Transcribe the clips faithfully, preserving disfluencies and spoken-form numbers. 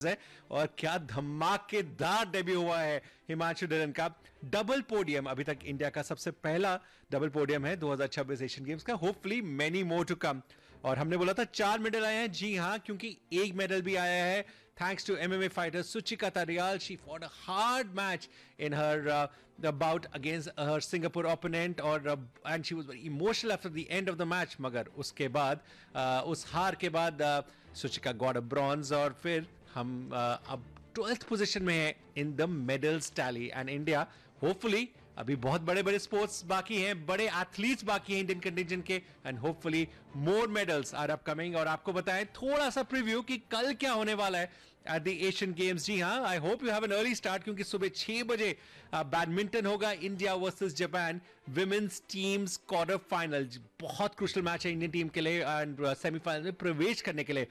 है और क्या धमाकेदार डेब्यू हुआ है हिमांशु ढिल्लन का। डबल पोडियम, अभी तक इंडिया का सबसे पहला डबल पोडियम है दो हज़ार छब्बीस एशियन गेम्स का। Hopefully many more to come. और हमने बोला था चार मेडल आए हैं, जी हां, क्योंकि एक मेडल भी आया है thanks to MMA fighter Suchika तरियाल। She fought a hard match in her uh, the bout against her Singapore opponent और uh, and she was very emotional after the end of the match। मगर उसके बाद uh, उस हार के बाद Suchika got a bronze और फिर हम uh, अब ट्वेल्थ पोजीशन में है in the medals tally. And India hopefully, अभी बहुत बड़े बड़े स्पोर्ट्स बाकी हैं, बड़े एथलीट्स बाकी हैं इंडियन कंटिजेंट के, and hopefully more medals are upcoming. और आपको बताएं थोड़ा सा प्रीव्यू कि कल क्या होने वाला है एट द एशियन गेम्स। जी हाँ, I hope you have an early start, क्योंकि सुबह छह बजे बैडमिंटन होगा, India versus Japan women's teams quarter final. बहुत क्रूशियल मैच है इंडियन टीम के लिए एंड सेमीफाइनल में प्रवेश करने के लिए।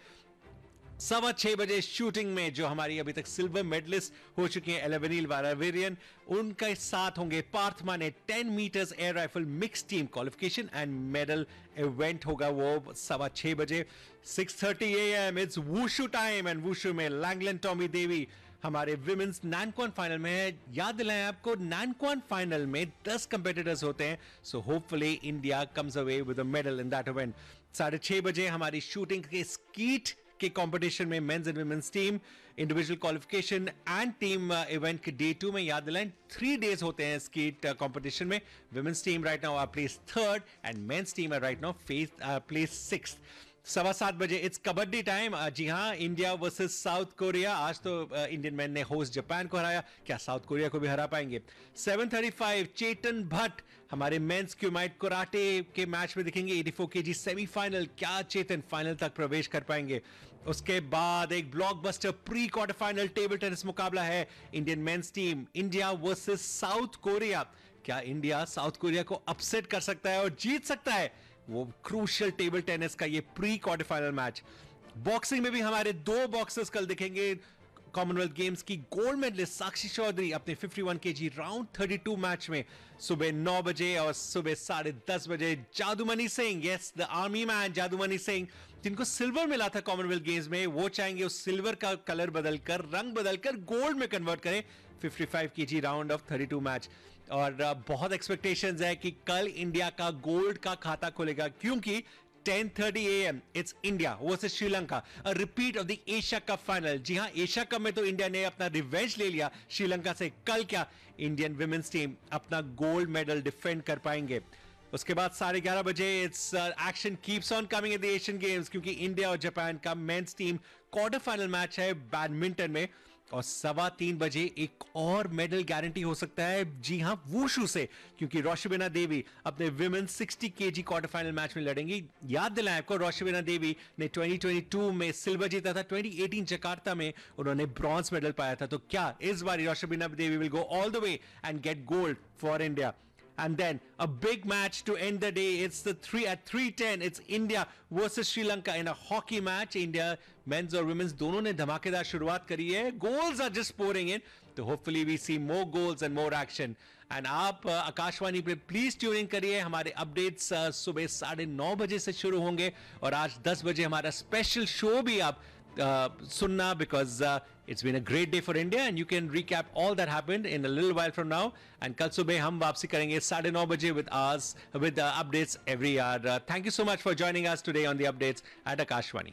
सवा छह बजे शूटिंग में जो हमारी अभी तक सिल्वर मेडलिस्ट हो चुकी हैं एलेवेनिल वारावेरियन, उनके साथ होंगे पार्थ माने। Ten metres air rifle mix team qualification and medal event होगा वो सवा छह बजे। Six thirty A M it's wushu time and wushu में लैंगलन टॉमी देवी हमारे विमेन्स नैनक्वान फाइनल में है। याद दिलाएं आपको, नैनक्वान फाइनल में दस कंपेटिटर्स होते हैं, so hopefully India comes away with a medal in that event. साढ़े छह बजे हमारी शूटिंग के स्कीट के कंपटीशन में mains and women's team individual qualification and team event के डे टू में, याद दिलाएं थ्री डेज होते हैं स्कीट कंपटीशन में। Women's team right now are place third and men's team are right now face place sixth. सवा सात बजे it's kabaddi time. जी हाँ, इंडिया वर्सेस साउथ कोरिया। आज तो इंडियन मैन ने होस्ट जापान को हराया, क्या साउथ कोरिया को भी हरा पाएंगे? सेवन थर्टी फाइव चेतन भट्ट हमारे मेंस क्यूमाइट कराटे के मैच में दिखेंगे। चौरासी केजी सेमीफाइनल, क्या चेतन फाइनल तक प्रवेश कर पाएंगे? उसके बाद एक blockbuster pre quarter final table tennis मुकाबला है Indian men's team India versus south Korea. क्या इंडिया साउथ कोरिया को अपसेट कर सकता है और जीत सकता है वो क्रूशियल टेबल टेनिस का ये pre quarter final match? Boxing में भी हमारे दो बॉक्सर्स कल दिखेंगे। कॉमनवेल्थ गेम्स की गोल्ड मेडलिस्ट साक्षी चौधरी अपने इक्यावन केजी राउंड बत्तीस मैच में सुबह नौ बजे और सुबह साढ़े दस बजे जादूमणि Singh, yes the army man जादूमणि Singh, जिनको सिल्वर मिला था कॉमनवेल्थ गेम्स में, वो चाहेंगे उस सिल्वर का कलर बदलकर, रंग बदलकर गोल्ड में कन्वर्ट करें पचपन केजी राउंड ऑफ बत्तीस मैच। और बहुत एक्सपेक्टेशंस है कि कल इंडिया का गोल्ड का खाता खुलेगा, क्योंकि ten thirty A M it's India versus Sri Lanka, a repeat of the Asia cup final. जी हां, एशिया कप में तो इंडिया ने अपना रिवेंज ले लिया श्रीलंका से। कल क्या इंडियन विमेन्स टीम अपना गोल्ड मेडल डिफेंड कर पाएंगे? उसके बाद साढ़े ग्यारह बजे it's action keeps on coming at the Asian games, क्योंकि इंडिया और जापान का men's team quarter final match है बैडमिंटन में। और सवा तीन बजे एक और मेडल गारंटी हो सकता है, जी हां, वुशु से, क्योंकि रोशबिना देवी अपने विमेन साठ केजी क्वार्टर फाइनल मैच में लड़ेंगी। याद दिलाएं आपको, रोशबिना देवी ने दो हज़ार बाईस में सिल्वर जीता था, दो हज़ार अठारह जकार्ता में उन्होंने ब्रॉन्ज मेडल पाया था। तो क्या इस बार रोशबिना देवी will go all the way and gate gold for India? And then a big match to end the day. It's the three at three ten. It's India versus Sri Lanka in a hockey match. India men's और women's दोनों ने धमाकेदार शुरुआत करी है. Goals are just pouring in. तो hopefully we see more goals and more action. And आप आकाशवाणी पे प्लीज ट्यून इन करिए। हमारे अपडेट्स सुबह साढ़े नौ बजे से शुरू होंगे और आज दस बजे हमारा स्पेशल शो भी आप Uh, sunna, because uh, it's been a great day for India and you can recap all that happened in a little while from now. And kal subah hum वापसी करेंगे साढ़े नौ बजे with us with uh, updates every hour. Uh, thank you so much for joining us today on the updates at Akashvani.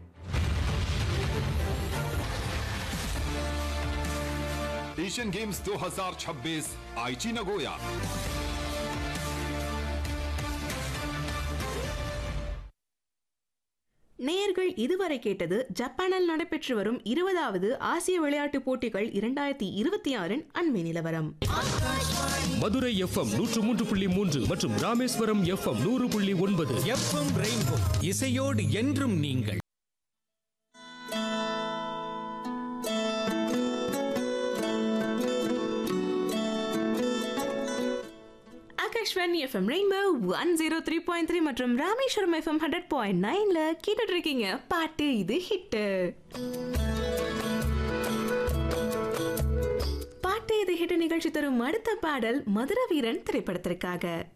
Asian games दो हज़ार छब्बीस आईची Nagoya. நேயர்கள் இதுவரை கேட்டது ஜப்பானில் நடைபெற்று வரும் இருபதாவது ஆசிய விளையாட்டுப் போட்டிகள் இரண்டாயிரத்தி இருபத்தி ஆறின் அண்மை நிலவரம். மதுரை எஃப்எம் நூற்று மூன்று புள்ளி மூன்று மற்றும் ராமேஸ்வரம் எஃப்எம் நூறு புள்ளி ஒன்பது. எஃப்எம் ரெயின்போ, இசையோடு என்றும் நீங்கள். Akashvani FM rainbow one zero three point three மற்றும் ராமேஸ்வரம் எஃப்எம் ஹண்ட்ரட் பாயிண்ட் நைன்ல கேட்டுட்டு இருக்கீங்க பாட்டு இது ஹிட். பாட்டு இது ஹிட் நிகழ்ச்சி தரும் அடுத்த பாடல் மதுர வீரன் திரைப்படத்திற்காக.